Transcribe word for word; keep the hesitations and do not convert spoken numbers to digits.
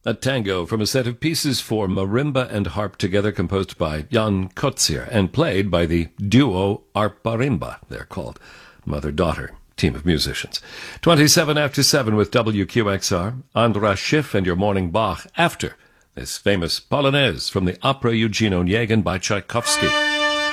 a tango from a set of pieces for marimba and harp together, composed by Jan Kotzier and played by the duo Arparimba. They're called mother-daughter team of musicians. twenty-seven after seven with W Q X R. Andras Schiff and your morning Bach after this famous Polonaise from the opera Eugene Onegin by Tchaikovsky.